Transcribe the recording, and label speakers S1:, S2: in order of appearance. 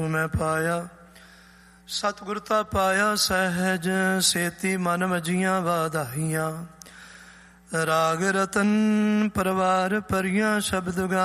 S1: ਮੈਂ ਪਾਇਆ ਸਤਿਗੁਰ ਤਾ ਪਾਇਆ ਸਹਿਜ ਸੇਤੀ ਮਨ ਵਜੀਆਂ ਵਾਧਾਈਆਂ। ਰਾਗ ਰਤਨ ਪਰਵਾਰ ਪਰੀਆਂ ਸ਼ਬਦ ਗਾ